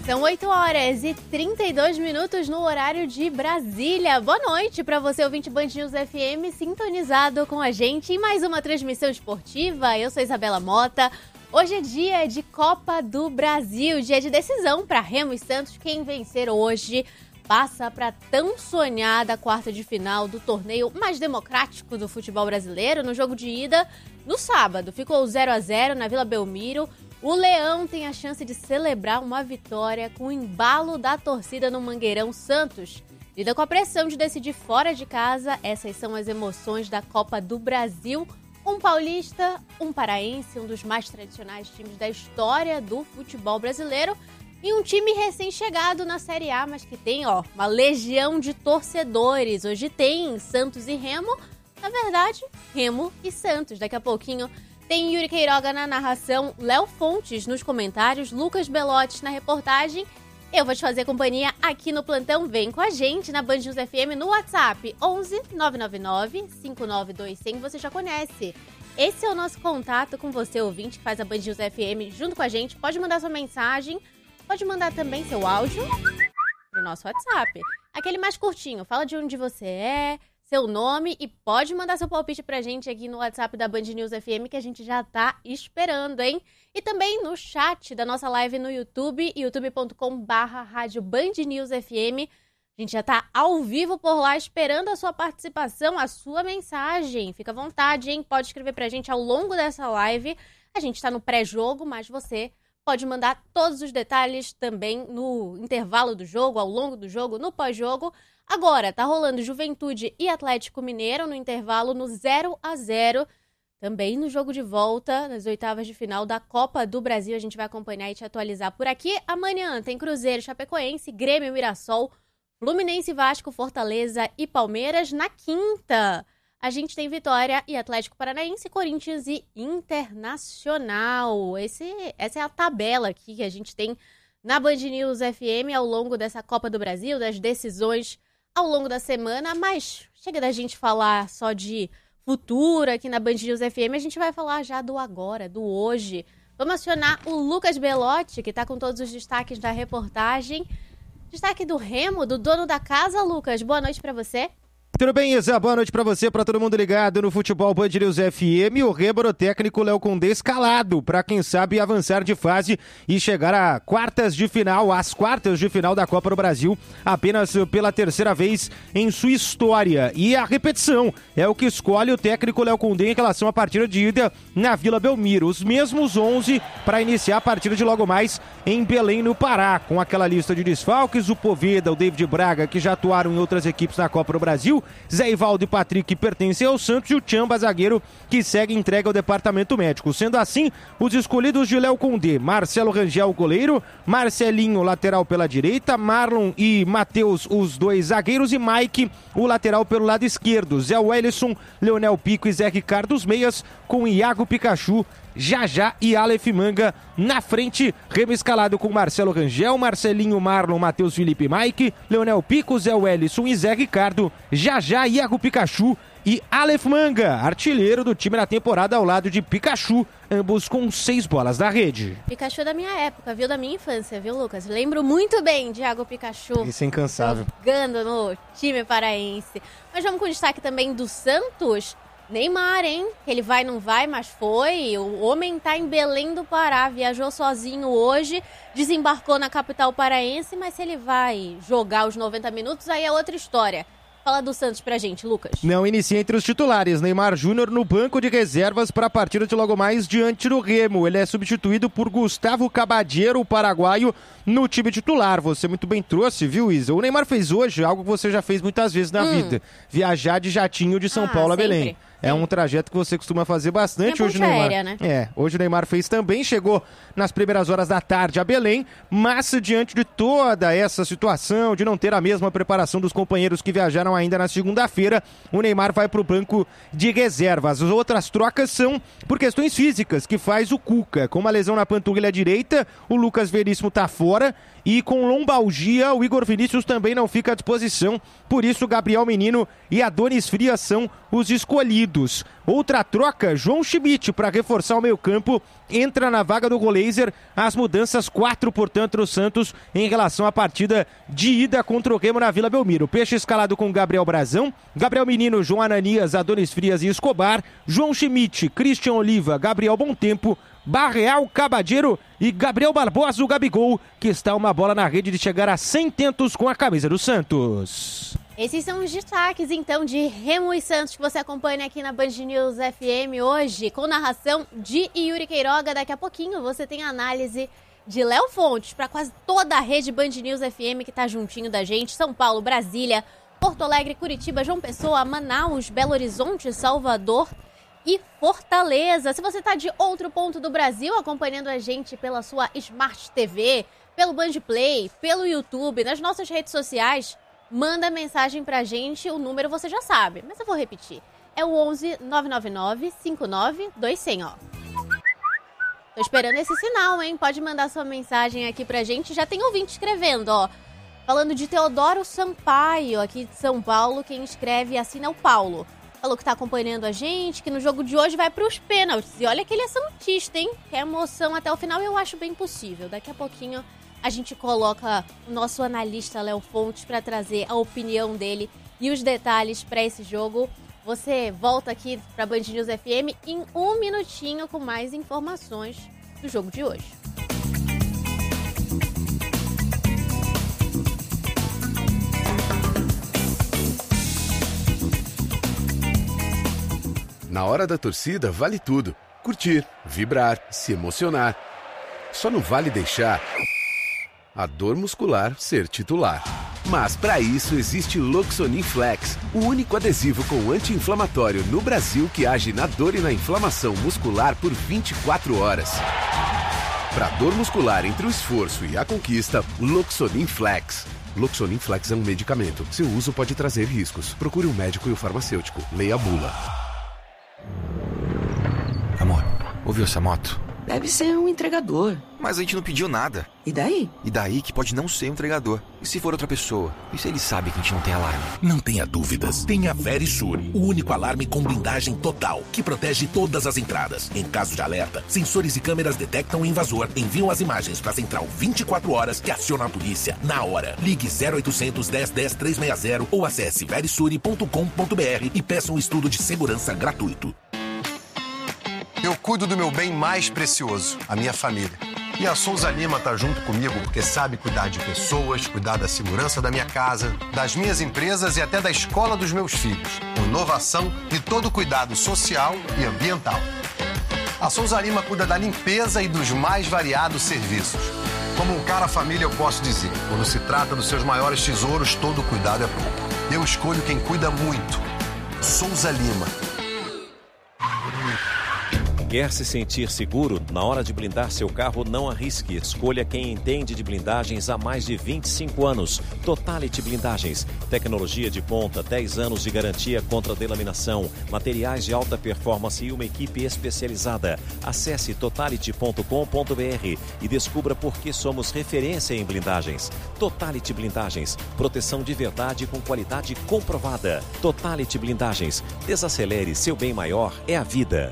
São 8h32 no horário de Brasília. Boa noite para você, ouvinte Band News FM, sintonizado com a gente em mais uma transmissão esportiva. Eu sou Isabela Mota. Hoje é dia de Copa do Brasil, dia de decisão para Remo e Santos. Quem vencer hoje passa para tão sonhada quarta de final do torneio mais democrático do futebol brasileiro. No jogo de ida, no sábado, ficou 0-0 na Vila Belmiro. O Leão tem a chance de celebrar uma vitória com o embalo da torcida no Mangueirão. Santos lida com a pressão de decidir fora de casa. Essas são as emoções da Copa do Brasil. Um paulista, um paraense, um dos mais tradicionais times da história do futebol brasileiro. E um time recém-chegado na Série A, mas que tem uma legião de torcedores. Hoje tem Santos e Remo. Na verdade, Remo e Santos. Daqui a pouquinho tem Yuri Queiroga na narração, Léo Fontes nos comentários, Lucas Belotti na reportagem. Eu vou te fazer companhia aqui no plantão. Vem com a gente na Band News FM no WhatsApp 11 999 592 100. Você já conhece. Esse é o nosso contato com você, ouvinte, que faz a Band News FM junto com a gente. Pode mandar sua mensagem, pode mandar também seu áudio pro nosso WhatsApp. Aquele mais curtinho, fala de onde você é, seu nome e pode mandar seu palpite pra gente aqui no WhatsApp da Band News FM que a gente já tá esperando, hein? E também no chat da nossa live no YouTube, youtube.com/rádio Band News FM. A gente já tá ao vivo por lá esperando a sua participação, a sua mensagem. Fica à vontade, hein? Pode escrever pra gente ao longo dessa live. A gente tá no pré-jogo, mas você pode mandar todos os detalhes também no intervalo do jogo, ao longo do jogo, no pós-jogo. Agora, tá rolando Juventude e Atlético Mineiro no intervalo no 0-0. Também no jogo de volta, nas oitavas de final da Copa do Brasil. A gente vai acompanhar e te atualizar por aqui. Amanhã tem Cruzeiro, Chapecoense, Grêmio, Mirassol, Fluminense, Vasco, Fortaleza e Palmeiras. Na quinta, a gente tem Vitória e Atlético Paranaense, Corinthians e Internacional. Essa é a tabela aqui que a gente tem na Band News FM ao longo dessa Copa do Brasil, das decisões ao longo da semana, mas chega da gente falar só de futuro aqui na Band News FM, a gente vai falar já do agora, do hoje. Vamos acionar o Lucas Belotti, que está com todos os destaques da reportagem. Destaque do Remo, do dono da casa. Lucas, boa noite para você. Tudo bem, Isa? Boa noite pra você, pra todo mundo ligado no Futebol Band News FM. O Remo, técnico Léo Condé, escalado pra, quem sabe, avançar de fase e chegar às quartas de final da Copa do Brasil, apenas pela terceira vez em sua história. E a repetição é o que escolhe o técnico Léo Condé em relação à partida de ida na Vila Belmiro. Os mesmos 11 para iniciar a partida de logo mais em Belém, no Pará, com aquela lista de desfalques, o Poveda, o David Braga, que já atuaram em outras equipes na Copa do Brasil, Zé Ivaldo e Patrick, que pertencem ao Santos, e o Tchamba, zagueiro, que segue entregue ao departamento médico. Sendo assim, os escolhidos de Léo Condé: Marcelo Rangel, goleiro; Marcelinho, lateral pela direita; Marlon e Matheus, os dois zagueiros; e Mike, o lateral pelo lado esquerdo; Zé Wellison, Leonel Pico e Zé Ricardo, os meias, com Iago Pikachu, Jajá e Aleph Manga na frente. Remo escalado com Marcelo Rangel, Marcelinho, Marlon, Matheus, Felipe, Mike, Leonel Pico, Zé Wellison e Zé Ricardo, Jajá, Iago Pikachu e Aleph Manga, artilheiro do time na temporada ao lado de Pikachu, ambos com 6 bolas na rede. Pikachu da minha época, viu? Da minha infância, viu, Lucas? Lembro muito bem de Iago Pikachu. Isso é incansável. Jogando no time paraense. Mas vamos com o destaque também do Santos. Neymar, hein? Ele vai, não vai, mas foi. O homem tá em Belém do Pará, viajou sozinho hoje, desembarcou na capital paraense, mas se ele vai jogar os 90 minutos, aí é outra história. Fala do Santos pra gente, Lucas. Não inicia entre os titulares. Neymar Júnior no banco de reservas para a partida de logo mais diante do Remo. Ele é substituído por Gustavo Cabadiero, o paraguaio, no time titular. Você muito bem trouxe, viu, Isa? O Neymar fez hoje algo que você já fez muitas vezes na vida: viajar de jatinho de São Paulo a Belém. É um trajeto que você costuma fazer bastante. Hoje o Neymar, aérea, né? Hoje o Neymar fez também, chegou nas primeiras horas da tarde a Belém, mas diante de toda essa situação de não ter a mesma preparação dos companheiros que viajaram ainda na segunda-feira, o Neymar vai para o banco de reservas. As outras trocas são por questões físicas, que faz o Cuca. Com uma lesão na panturrilha direita, o Lucas Veríssimo está fora, e com lombalgia, o Igor Vinícius também não fica à disposição. Por isso, Gabriel Menino e Adonis Frias são os escolhidos. Unidos. Outra troca, João Schmidt, para reforçar o meio-campo, entra na vaga do Roleiser. As mudanças 4, portanto, no Santos em relação à partida de ida contra o Remo na Vila Belmiro. Peixe escalado com Gabriel Brazão, Gabriel Menino, João Ananias, Adonis Frias e Escobar, João Schmidt, Christian Oliva, Gabriel Bontempo, Barreal, Cabadeiro e Gabriel Barbosa, o Gabigol, que está uma bola na rede de chegar a 100 tentos com a camisa do Santos. Esses são os destaques, então, de Remo e Santos que você acompanha aqui na Band News FM hoje, com narração de Yuri Queiroga. Daqui a pouquinho você tem a análise de Léo Fontes para quase toda a rede Band News FM que está juntinho da gente. São Paulo, Brasília, Porto Alegre, Curitiba, João Pessoa, Manaus, Belo Horizonte, Salvador e Fortaleza. Se você está de outro ponto do Brasil acompanhando a gente pela sua Smart TV, pelo Band Play, pelo YouTube, nas nossas redes sociais, manda mensagem pra gente, o número você já sabe, mas eu vou repetir. É o 11 999 59 200, ó. Tô esperando esse sinal, hein? Pode mandar sua mensagem aqui pra gente. Já tem ouvinte escrevendo, ó. Falando de Teodoro Sampaio, aqui de São Paulo. Quem escreve e assina é o Paulo. Falou que tá acompanhando a gente, que no jogo de hoje vai pros pênaltis. E olha que ele é santista, hein? Que emoção até o final, eu acho bem possível. Daqui a pouquinho a gente coloca o nosso analista Léo Fontes para trazer a opinião dele e os detalhes para esse jogo. Você volta aqui para Band News FM em um minutinho com mais informações do jogo de hoje. Na hora da torcida vale tudo. Curtir, vibrar, se emocionar. Só não vale deixar a dor muscular ser titular. Mas para isso existe Loxonin Flex, o único adesivo com anti-inflamatório no Brasil que age na dor e na inflamação muscular por 24 horas. Para dor muscular entre o esforço e a conquista, Loxonin Flex. Loxonin Flex é um medicamento. Seu uso pode trazer riscos. Procure um médico e o farmacêutico. Leia a bula. Amor, ouviu essa moto? Deve ser um entregador. Mas a gente não pediu nada. E daí? E daí que pode não ser um entregador. E se for outra pessoa? E se ele sabe que a gente não tem alarme? Não tenha dúvidas. Tenha Verisur, o único alarme com blindagem total, que protege todas as entradas. Em caso de alerta, sensores e câmeras detectam o invasor, enviam as imagens para a central 24 horas que aciona a polícia na hora. Ligue 0800 10 10 360 ou acesse verisure.com.br e peça um estudo de segurança gratuito. Eu cuido do meu bem mais precioso, a minha família. E a Souza Lima tá junto comigo porque sabe cuidar de pessoas, cuidar da segurança da minha casa, das minhas empresas e até da escola dos meus filhos. Com inovação e todo cuidado social e ambiental. A Souza Lima cuida da limpeza e dos mais variados serviços. Como um cara família eu posso dizer, quando se trata dos seus maiores tesouros, todo cuidado é pouco. Eu escolho quem cuida muito. Souza Lima. Quer se sentir seguro? Na hora de blindar seu carro, não arrisque. Escolha quem entende de blindagens há mais de 25 anos. Totality Blindagens. Tecnologia de ponta, 10 anos de garantia contra delaminação, materiais de alta performance e uma equipe especializada. Acesse totality.com.br e descubra por que somos referência em blindagens. Totality Blindagens. Proteção de verdade com qualidade comprovada. Totality Blindagens. Desacelere, seu bem maior é a vida.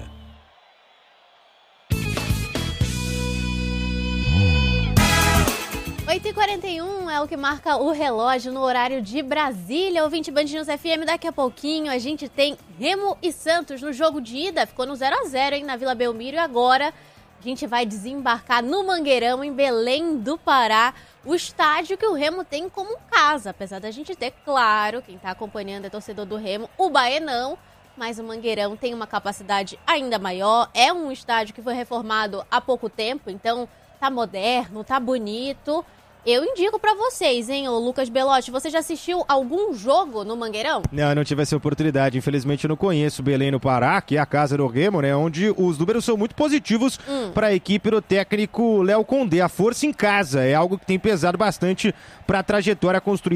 8h41 é o que marca o relógio no horário de Brasília. Ouvinte Band News FM, daqui a pouquinho a gente tem Remo e Santos no jogo de ida. Ficou no 0x0, hein, na Vila Belmiro. E agora a gente vai desembarcar no Mangueirão, em Belém do Pará. O estádio que o Remo tem como casa. Apesar da gente ter, claro, quem está acompanhando é torcedor do Remo, o Baenão. Mas o Mangueirão tem uma capacidade ainda maior. É um estádio que foi reformado há pouco tempo, então tá moderno, tá bonito. Eu indico pra vocês, hein, ô Lucas Belotti, você já assistiu algum jogo no Mangueirão? Não, eu não tive essa oportunidade. Infelizmente eu não conheço Belém no Pará, que é a casa do Remo, né? Onde os números são muito positivos para a equipe do técnico Léo Condé. A força em casa é algo que tem pesado bastante para a trajetória construída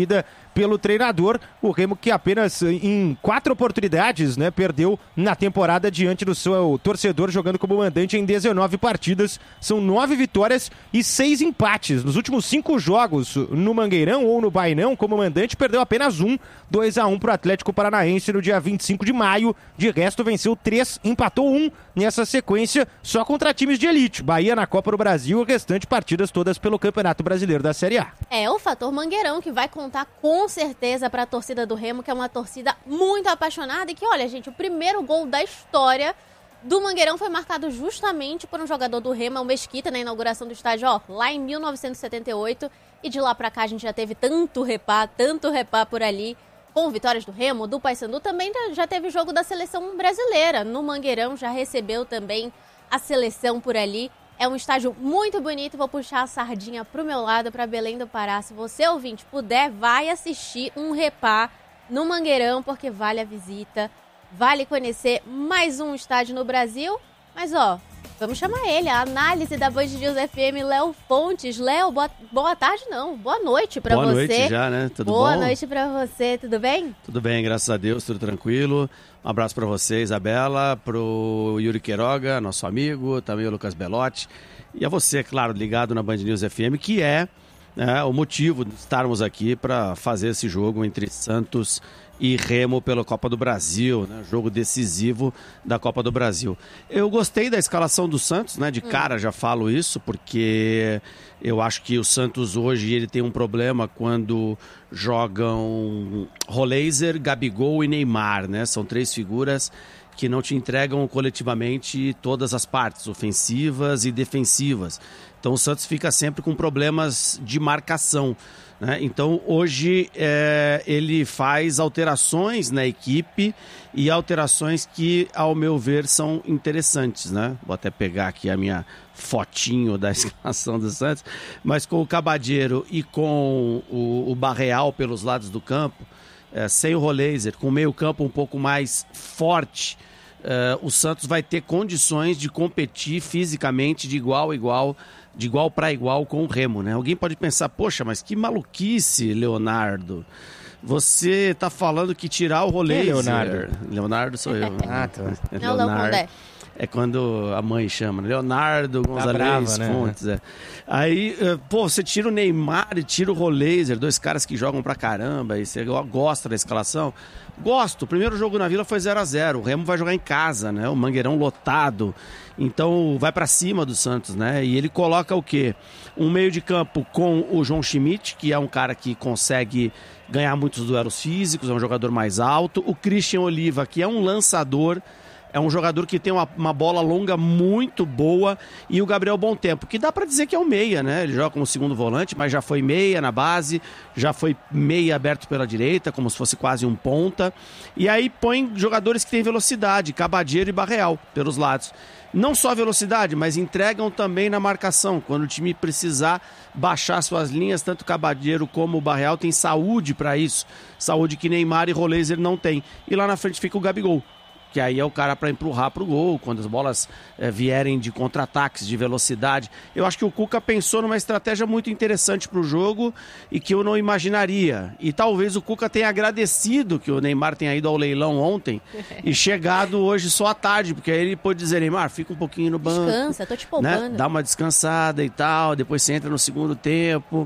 pelo treinador. O Remo que apenas em 4 oportunidades, né, perdeu na temporada diante do seu torcedor, jogando como mandante em 19 partidas. São 9 vitórias e 6 empates. Nos últimos 5 jogos no Mangueirão ou no Bainão, como mandante, perdeu apenas 2-1 para o Atlético Paranaense no dia 25 de maio. De resto, venceu 3, empatou 1 nessa sequência, só contra times de elite. Bahia na Copa do Brasil, o restante partidas todas pelo Campeonato Brasileiro da Série A. É o fator Mangueirão que vai contar com certeza para a torcida do Remo, que é uma torcida muito apaixonada e que, olha, gente, o primeiro gol da história do Mangueirão foi marcado justamente por um jogador do Remo, o Mesquita, na inauguração do estádio, lá em 1978. E de lá pra cá a gente já teve tanto repá por ali, com vitórias do Remo, do Paysandu. Também já teve jogo da seleção brasileira. No Mangueirão já recebeu também a seleção por ali. É um estádio muito bonito. Vou puxar a sardinha pro meu lado, pra Belém do Pará. Se você, ouvinte, puder, vai assistir um repá no Mangueirão, porque vale a visita. Vale conhecer mais um estádio no Brasil. Mas, vamos chamar ele, a análise da Band News FM, Léo Fontes. Léo, boa tarde não, boa noite pra você. Boa noite já, né? Tudo bom? Boa noite pra você, tudo bem? Tudo bem, graças a Deus, tudo tranquilo. Um abraço pra você, Isabela, pro Yuri Queiroga, nosso amigo, também o Lucas Belotti. E a você, claro, ligado na Band News FM, que é o motivo de estarmos aqui para fazer esse jogo entre Santos e Remo pela Copa do Brasil, né? Jogo decisivo da Copa do Brasil. Eu gostei da escalação do Santos, né? De cara já falo isso, porque eu acho que o Santos hoje ele tem um problema quando jogam Roleiser, Gabigol e Neymar, né? São 3 figuras que não te entregam coletivamente todas as partes, ofensivas e defensivas. Então o Santos fica sempre com problemas de marcação, né? Então hoje ele faz alterações na equipe e alterações que, ao meu ver, são interessantes, né? Vou até pegar aqui a minha fotinho da escalação do Santos, mas com o Cabadeiro e com o Barreal pelos lados do campo, sem o Roleiser, com o meio campo um pouco mais forte, o Santos vai ter condições de competir fisicamente de igual a igual, de igual para igual com o Remo, né? Alguém pode pensar, poxa, mas que maluquice, Leonardo. Você tá falando que tirar o Roleiser... Quem é Leonardo? Leonardo sou eu. Ah, tá. Não, Leonardo. É quando a mãe chama, Leonardo Gonzalez brava, né? Fontes. Aí, você tira o Neymar e tira o Roleiser, 2 caras que jogam pra caramba, e você gosta da escalação? Gosto. O primeiro jogo na Vila foi 0-0. O Remo vai jogar em casa, né? O Mangueirão lotado. Então vai pra cima do Santos, né? E ele coloca o quê? Um meio de campo com o João Schmidt, que é um cara que consegue ganhar muitos duelos físicos, é um jogador mais alto. O Christian Oliva, que é um lançador, é um jogador que tem uma bola longa muito boa, e o Gabriel Bontempo, que dá pra dizer que é um meia, né? Ele joga como segundo volante, mas já foi meia na base, já foi meia aberto pela direita, como se fosse quase um ponta. E aí põe jogadores que têm velocidade, Cabadeiro e Barreal, pelos lados. Não só velocidade, mas entregam também na marcação. Quando o time precisar baixar suas linhas, tanto o Cabadeiro como o Barreal tem saúde para isso. Saúde que Neymar e Roleiser não tem. E lá na frente fica o Gabigol, que aí é o cara para empurrar pro gol, quando as bolas vierem de contra-ataques, de velocidade. Eu acho que o Cuca pensou numa estratégia muito interessante pro jogo e que eu não imaginaria. E talvez o Cuca tenha agradecido que o Neymar tenha ido ao leilão ontem e chegado hoje só à tarde, porque aí ele pôde dizer, Neymar, fica um pouquinho no banco. Descansa, tô te poupando. Né? Dá uma descansada e tal, depois você entra no segundo tempo.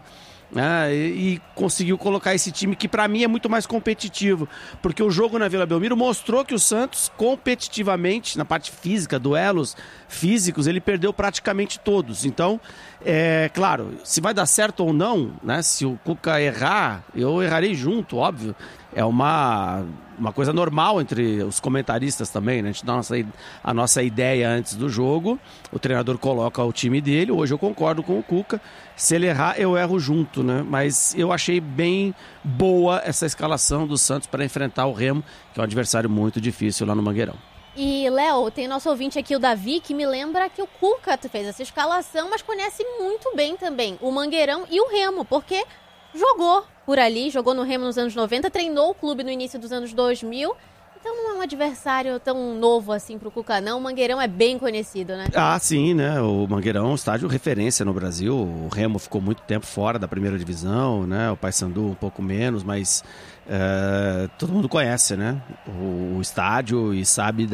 E conseguiu colocar esse time que pra mim é muito mais competitivo, porque o jogo na Vila Belmiro mostrou que o Santos competitivamente, na parte física, duelos físicos, ele perdeu praticamente todos. Então, claro, se vai dar certo ou não, né? Se o Cuca errar, eu errarei junto, óbvio. É uma coisa normal entre os comentaristas também, né? A gente dá a nossa ideia antes do jogo, o treinador coloca o time dele. Hoje eu concordo com o Cuca, se ele errar eu erro junto, né? Mas eu achei bem boa essa escalação do Santos para enfrentar o Remo, que é um adversário muito difícil lá no Mangueirão. E, Léo, tem nosso ouvinte aqui, o Davi, que me lembra que o Cuca fez essa escalação, mas conhece muito bem também o Mangueirão e o Remo, porque jogou por ali, jogou no Remo nos anos 90, treinou o clube no início dos anos 2000, então não é um adversário tão novo assim pro Cuca, não. O Mangueirão é bem conhecido, né? Ah, sim, né? O Mangueirão é um estádio referência no Brasil. O Remo ficou muito tempo fora da primeira divisão, né? O Paysandu um pouco menos, mas todo mundo conhece, né? O estádio e sabe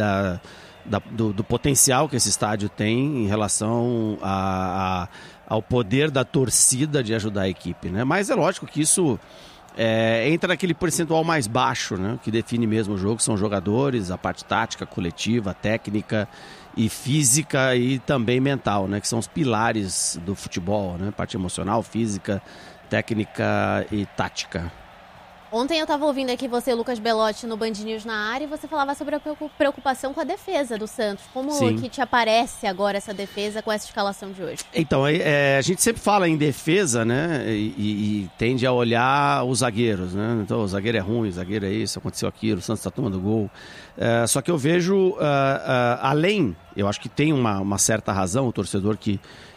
do potencial que esse estádio tem em relação ao poder da torcida de ajudar a equipe, né? Mas é lógico que isso entra naquele percentual mais baixo, né? Que define mesmo o jogo, são jogadores, a parte tática, coletiva, técnica e física e também mental, né? Que são os pilares do futebol, né? Parte emocional, física, técnica e tática. Ontem eu estava ouvindo aqui você, Lucas Belotti, no Band News na área, e você falava sobre a preocupação com a defesa do Santos. Como que te aparece agora essa defesa com essa escalação de hoje? Então, a gente sempre fala em defesa, né? E tende a olhar os zagueiros, né? Então, o zagueiro é ruim, o zagueiro é isso, aconteceu aquilo, o Santos está tomando gol. Só que eu vejo, além, eu acho que tem uma certa razão, o torcedor que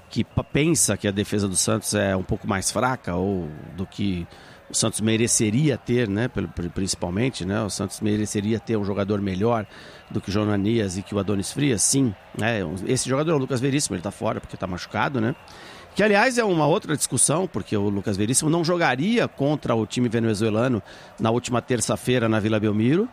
pensa que a defesa do Santos é um pouco mais fraca ou do que o Santos mereceria ter, né? Principalmente, né? O Santos mereceria ter um jogador melhor do que o João Ananias e que o Adonis Frias, sim, né? Esse jogador é o Lucas Veríssimo, ele está fora porque está machucado, né? Que, aliás, é uma outra discussão, porque o Lucas Veríssimo não jogaria contra o time venezuelano na última terça-feira na Vila Belmiro.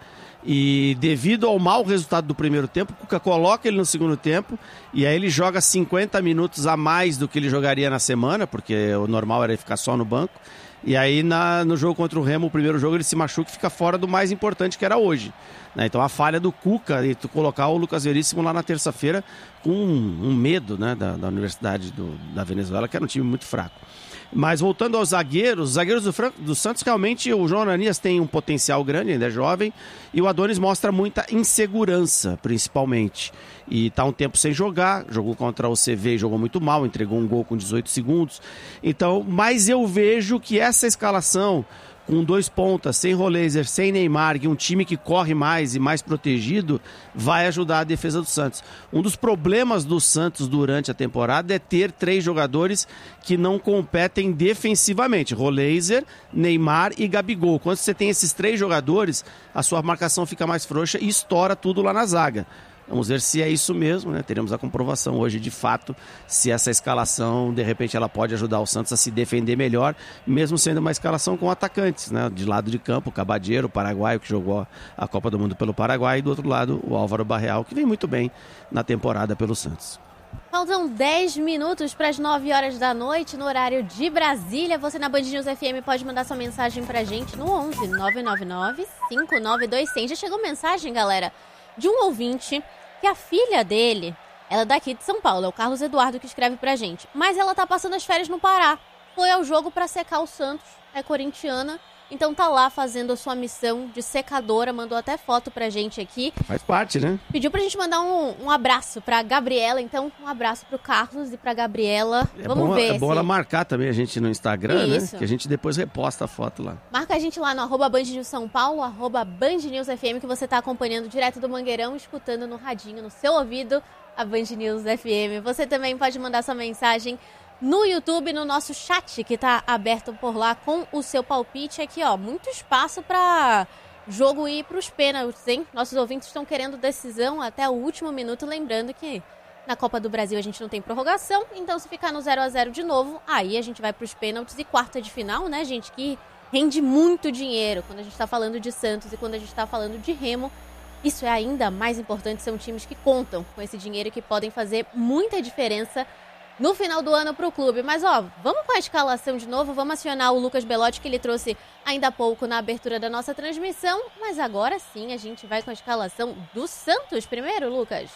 E devido ao mau resultado do primeiro tempo, o Cuca coloca ele no segundo tempo e aí ele joga 50 minutos a mais do que ele jogaria na semana, porque o normal era ele ficar só no banco. E aí no jogo contra o Remo, o primeiro jogo, ele se machuca e fica fora do mais importante, que era hoje, né? Então a falha do Cuca de colocar o Lucas Veríssimo lá na terça-feira com um medo, né, da Universidade da Venezuela, que era um time muito fraco. Mas voltando aos zagueiros, os zagueiros do Santos, realmente o João Ananias tem um potencial grande, ainda é jovem, e o Adonis mostra muita insegurança, principalmente. E está um tempo sem jogar, jogou contra o CV e jogou muito mal, entregou um gol com 18 segundos. Então, mas eu vejo que essa escalação, com 2 pontas, sem Roleiser, sem Neymar, e um time que corre mais e mais protegido, vai ajudar a defesa do Santos. Um dos problemas do Santos durante a temporada é ter 3 jogadores que não competem defensivamente. Roleiser, Neymar e Gabigol. Quando você tem esses 3 jogadores, a sua marcação fica mais frouxa e estoura tudo lá na zaga. Vamos ver se é isso mesmo, né? Teremos a comprovação hoje, de fato, se essa escalação, de repente, ela pode ajudar o Santos a se defender melhor, mesmo sendo uma escalação com atacantes, né? De lado de campo, o Cabadeiro, o paraguaio, que jogou a Copa do Mundo pelo Paraguai, e do outro lado, o Álvaro Barreal, que vem muito bem na temporada pelo Santos. Faltam 10 minutos para as 9 horas da noite, no horário de Brasília. Você na Band News FM pode mandar sua mensagem pra gente no 11 999 592100. Já chegou mensagem, galera, de um ouvinte que a filha dele, ela é daqui de São Paulo, é o Carlos Eduardo que escreve pra gente, mas ela tá passando as férias no Pará. Foi ao jogo pra secar o Santos, é corintiana, então tá lá fazendo a sua missão de secadora, mandou até foto pra gente aqui. Faz parte, né? Pediu pra gente mandar um abraço pra Gabriela, então um abraço pro Carlos e pra Gabriela. Vamos ver. É bom ela marcar também a gente no Instagram, isso, né? Que a gente depois reposta a foto lá. Marca a gente lá no @BandNewsSãoPaulo, @BandNewsFM, que você tá acompanhando direto do Mangueirão, escutando no radinho, no seu ouvido, a Band News FM. Você também pode mandar sua mensagem no YouTube, no nosso chat, que tá aberto por lá, com o seu palpite aqui, ó. Muito espaço pra jogo ir pros pênaltis, hein? Nossos ouvintes estão querendo decisão até o último minuto, lembrando que na Copa do Brasil a gente não tem prorrogação, então se ficar no 0-0 de novo, aí a gente vai pros pênaltis e quarta de final, né, gente, que rende muito dinheiro quando a gente tá falando de Santos e quando a gente tá falando de Remo. Isso é ainda mais importante, são times que contam com esse dinheiro e que podem fazer muita diferença no final do ano para o clube. Mas, ó, vamos com a escalação de novo, vamos acionar o Lucas Belotti, que ele trouxe ainda há pouco na abertura da nossa transmissão. Mas agora sim, a gente vai com a escalação do Santos primeiro, Lucas.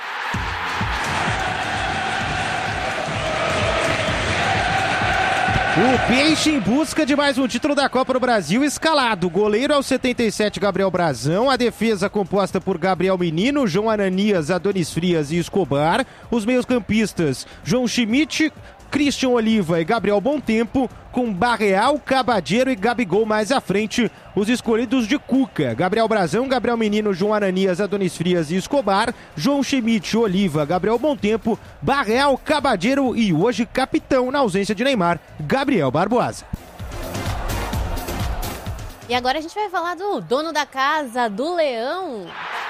O Peixe em busca de mais um título da Copa do Brasil escalado. Goleiro aos 77, Gabriel Brazão. A defesa composta por Gabriel Menino, João Ananias, Adonis Frias e Escobar. Os meios-campistas, João Schmidt, Christian Oliva e Gabriel Bontempo, com Barreal, Cabadeiro e Gabigol mais à frente, os escolhidos de Cuca: Gabriel Brazão, Gabriel Menino, João Ananias, Adonis Frias e Escobar, João Schmidt, Oliva, Gabriel Bontempo, Barreal, Cabadeiro e hoje capitão, na ausência de Neymar, Gabriel Barbosa. E agora a gente vai falar do dono da casa, do Leão.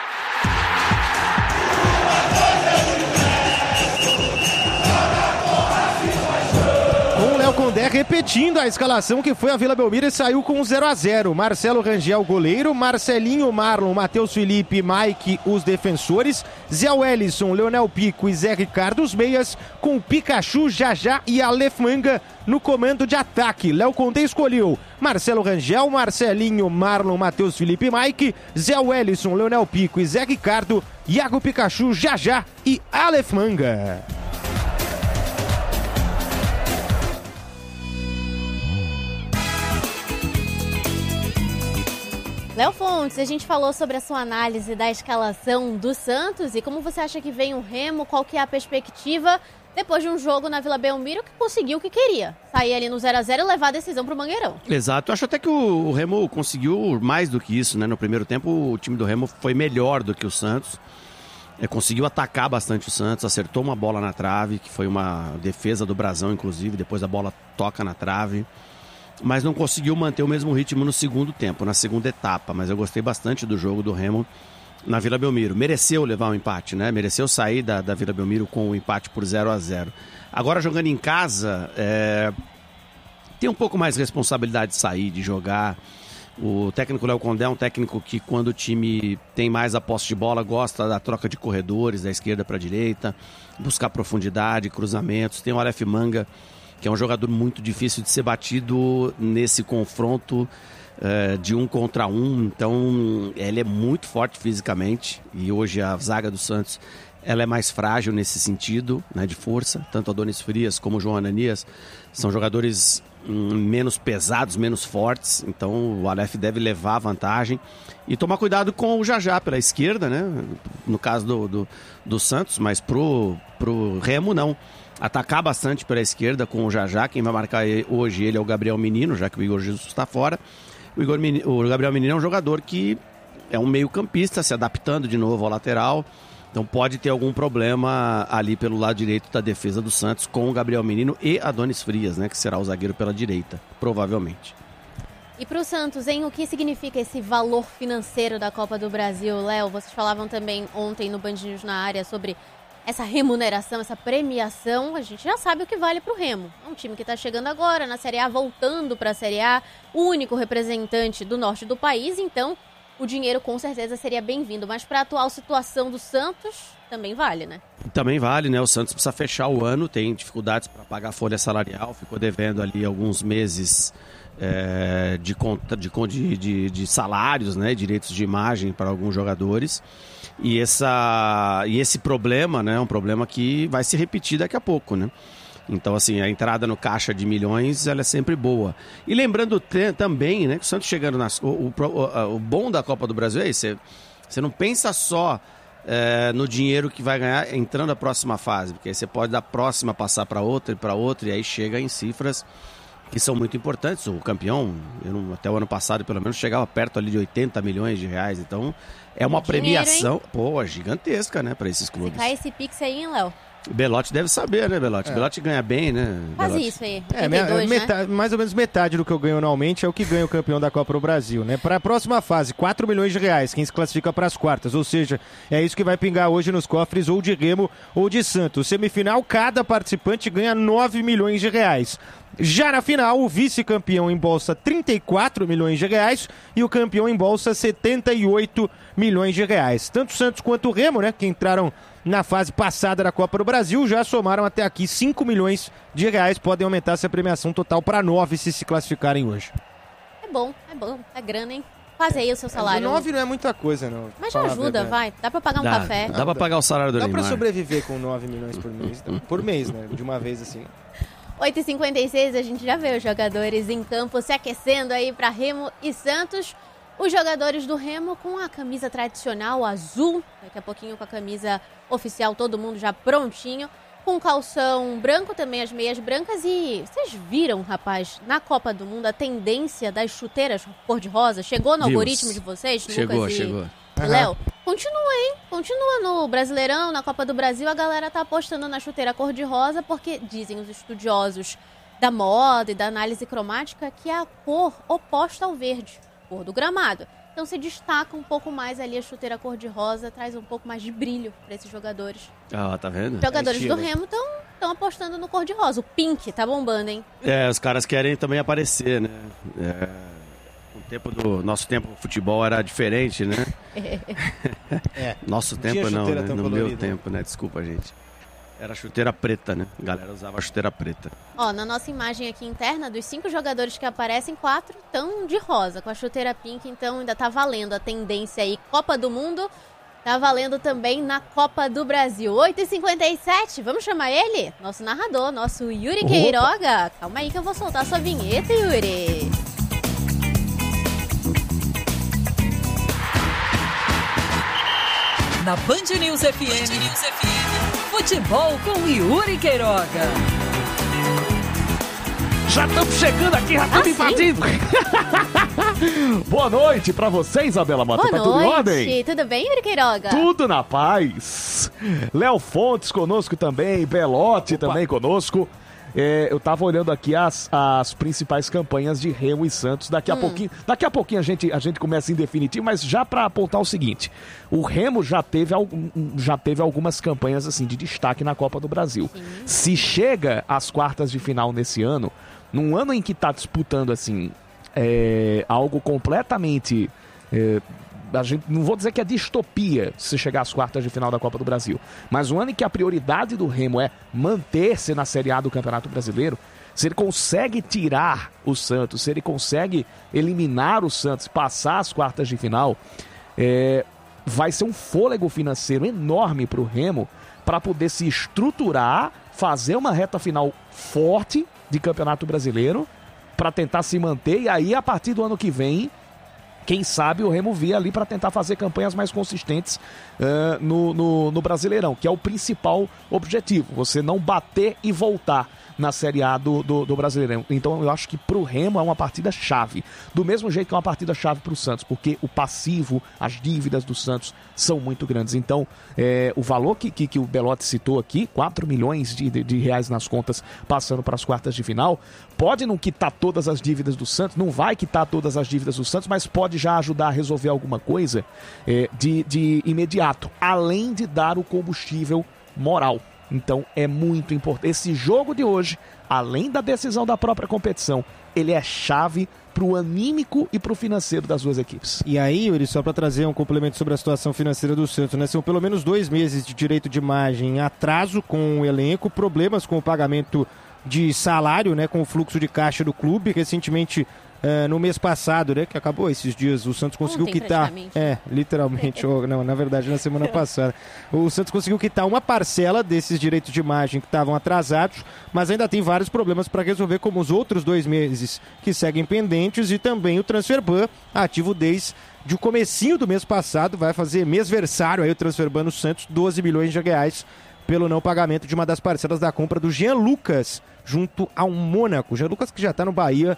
Com o Léo Condé repetindo a escalação que foi a Vila Belmiro e saiu com 0-0. Marcelo Rangel, goleiro. Marcelinho, Marlon, Matheus Felipe, Mike, os defensores. Zé Wellison, Leonel Pico e Zé Ricardo, os meias. Com Pikachu, Jajá e Aleph Manga no comando de ataque. Léo Condé escolheu Marcelo Rangel, Marcelinho, Marlon, Matheus Felipe e Mike. Zé Wellison, Leonel Pico e Zé Ricardo. Iago Pikachu, Jajá e Aleph Manga. Léo Fontes, a gente falou sobre a sua análise da escalação do Santos e como você acha que vem o Remo, qual que é a perspectiva depois de um jogo na Vila Belmiro que conseguiu o que queria, sair ali no 0-0 e levar a decisão para o Mangueirão. Exato, eu acho até que o Remo conseguiu mais do que isso, né? No primeiro tempo o time do Remo foi melhor do que o Santos, conseguiu atacar bastante o Santos, acertou uma bola na trave, que foi uma defesa do Brasão, inclusive, depois a bola toca na trave. Mas não conseguiu manter o mesmo ritmo no segundo tempo, na segunda etapa. Mas eu gostei bastante do jogo do Remo na Vila Belmiro. Mereceu levar um empate, né? Mereceu sair da Vila Belmiro com o empate por 0-0. Agora, jogando em casa, tem um pouco mais de responsabilidade de sair, de jogar. O técnico Léo Condé é um técnico que, quando o time tem mais a posse de bola, gosta da troca de corredores, da esquerda para a direita, buscar profundidade, cruzamentos. Tem o Aleph Manga, que é um jogador muito difícil de ser batido nesse confronto de 1 contra 1. Então, ele é muito forte fisicamente e hoje a zaga do Santos ela é mais frágil nesse sentido, né, de força. Tanto Adonis Frias como o João Ananias são jogadores menos pesados, menos fortes. Então, o Aleph deve levar a vantagem e tomar cuidado com o Jajá pela esquerda, né, no caso do Santos, mas pro Remo não. Atacar bastante pela esquerda com o Jajá. Quem vai marcar hoje ele é o Gabriel Menino, já que o Igor Jesus está fora. O Gabriel Menino é um jogador que é um meio-campista, se adaptando de novo ao lateral. Então pode ter algum problema ali pelo lado direito da defesa do Santos com o Gabriel Menino e Adonis Frias, né, que será o zagueiro pela direita, provavelmente. E para o Santos, hein, o que significa esse valor financeiro da Copa do Brasil, Léo? Vocês falavam também ontem no Band News na área sobre essa remuneração, essa premiação. A gente já sabe o que vale para o Remo. É um time que está chegando agora na Série A, voltando para a Série A, o único representante do norte do país, então o dinheiro com certeza seria bem-vindo. Mas para a atual situação do Santos, também vale, né? Também vale, né? O Santos precisa fechar o ano, tem dificuldades para pagar a folha salarial, ficou devendo ali alguns meses de salários, né? Direitos de imagem para alguns jogadores. E esse problema, né, é um problema que vai se repetir daqui a pouco, né? Então, assim, a entrada no caixa de milhões, ela é sempre boa. E lembrando também, né, que o Santos chegando o bom da Copa do Brasil é isso. Você não pensa só no dinheiro que vai ganhar entrando a próxima fase, porque aí você pode da próxima passar para outra, e aí chega em cifras que são muito importantes. O campeão, até o ano passado, pelo menos, chegava perto ali de 80 milhões de reais. Então, é uma premiação, gigantesca, né, para esses clubes. Se cai esse pix aí, hein, Léo? Belotti deve saber, né, Belotti? Belotti ganha bem, né? Quase isso aí. 82, né? Mais ou menos metade do que eu ganho anualmente é o que ganha o campeão da Copa do Brasil, né? Para a próxima fase, 4 milhões de reais, quem se classifica para as quartas. Ou seja, é isso que vai pingar hoje nos cofres ou de Remo ou de Santos. Semifinal, cada participante ganha 9 milhões de reais. Já na final, o vice-campeão embolsa 34 milhões de reais e o campeão embolsa 78 milhões de reais. Tanto o Santos quanto o Remo, né, que entraram na fase passada da Copa do Brasil, já somaram até aqui 5 milhões de reais. Podem aumentar essa premiação total para 9 se classificarem hoje. É bom, é grana, hein? Quase aí o seu salário. 9 não é muita coisa, não. Mas já ajuda, vai. Dá pra pagar um café. Dá pra pagar o salário do Neymar. Dá pra sobreviver com 9 milhões por mês, né? De uma vez assim. 8h56, a gente já vê os jogadores em campo se aquecendo aí para Remo e Santos. Os jogadores do Remo com a camisa tradicional azul, daqui a pouquinho com a camisa oficial, todo mundo já prontinho, com calção branco também, as meias brancas. E vocês viram, rapaz, na Copa do Mundo a tendência das chuteiras cor-de-rosa? Chegou no algoritmo de vocês? Chegou. Léo, continua, hein? Continua no Brasileirão, na Copa do Brasil, a galera tá apostando na chuteira cor-de-rosa porque dizem os estudiosos da moda e da análise cromática que é a cor oposta ao verde. cor do gramado. Então se destaca um pouco mais ali a chuteira cor-de-rosa, traz um pouco mais de brilho para esses jogadores. Ah, tá vendo? Os jogadores do Remo estão apostando no cor-de-rosa. O pink tá bombando, hein? Os caras querem também aparecer, né? Nosso tempo no futebol era diferente, né? Nosso tempo não, né? No meu tempo, né? Desculpa, gente. Era chuteira preta, né? A galera usava chuteira preta. Ó, na nossa imagem aqui interna, dos 5 jogadores que aparecem, 4 estão de rosa, com a chuteira pink, então ainda tá valendo a tendência aí. Copa do Mundo, tá valendo também na Copa do Brasil. 8h57, vamos chamar ele? Nosso narrador, nosso Yuri Queiroga. Calma aí que eu vou soltar a sua vinheta, Yuri. Na Band News FM, futebol com Yuri Queiroga. Já estamos chegando aqui, já estamos invadindo. Boa noite pra você, Isabela Mota. Boa tá noite. Tudo em ordem? Tudo bem, Yuri Queiroga? Tudo na paz. Léo Fontes conosco também, Belotti também conosco. Eu tava olhando aqui as principais campanhas de Remo e Santos. Daqui a pouquinho a gente começa em definitivo, mas já para apontar o seguinte: o Remo já teve algumas campanhas assim de destaque na Copa do Brasil. Sim. Se chega às quartas de final nesse ano, num ano em que tá disputando assim algo completamente não vou dizer que é distopia se chegar às quartas de final da Copa do Brasil, mas um ano em que a prioridade do Remo é manter-se na Série A do Campeonato Brasileiro, se ele consegue tirar o Santos, se ele consegue eliminar o Santos, passar as quartas de final, vai ser um fôlego financeiro enorme para o Remo para poder se estruturar, fazer uma reta final forte de Campeonato Brasileiro para tentar se manter, e aí a partir do ano que vem, quem sabe o Remo vir ali para tentar fazer campanhas mais consistentes no Brasileirão, que é o principal objetivo, você não bater e voltar na Série A do Brasileirão. Então eu acho que pro Remo é uma partida chave, do mesmo jeito que é uma partida chave pro Santos, porque o passivo, as dívidas do Santos são muito grandes. Então o valor que o Belotti citou aqui, 4 milhões de reais nas contas passando para as quartas de final, pode não quitar todas as dívidas do Santos, não vai quitar todas as dívidas do Santos, mas pode já ajudar a resolver alguma coisa de imediato, além de dar o combustível moral. Então é muito importante. Esse jogo de hoje, além da decisão da própria competição, ele é chave pro anímico e pro financeiro das duas equipes. E aí, Yuri, só para trazer um complemento sobre a situação financeira do Santos, né? São pelo menos 2 meses de direito de imagem, atraso com o elenco, problemas com o pagamento de salário, né? Com o fluxo de caixa do clube. Recentemente, no mês passado, né? Que acabou esses dias, o Santos conseguiu quitar. Literalmente. Não, na verdade, na semana passada. O Santos conseguiu quitar uma parcela desses direitos de imagem que estavam atrasados, mas ainda tem vários problemas para resolver, como os outros 2 meses que seguem pendentes, e também o Transferban, ativo desde o comecinho do mês passado, vai fazer mêsversário aí o Transferban no Santos, 12 milhões de reais pelo não pagamento de uma das parcelas da compra do Jean Lucas junto ao Mônaco. Jean Lucas, que já está no Bahia